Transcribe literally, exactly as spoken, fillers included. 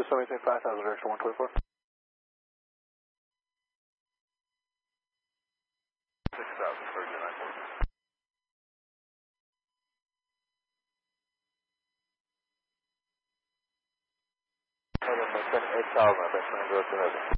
so maintain five thousand, direction one twenty-four. six thousand, Virgin nine four. eight thousand, I think, direction heavy.